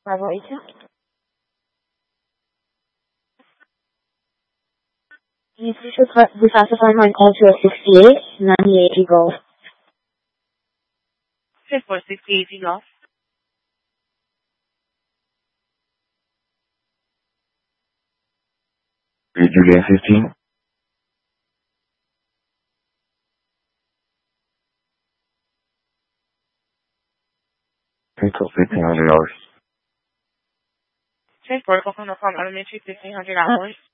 Revelation. Please reclassify my call to a 6898 Eagle. 6468 Eagle. Juliet 15. Total $1,500. Transport Oklahoma from Elementary, $1,500.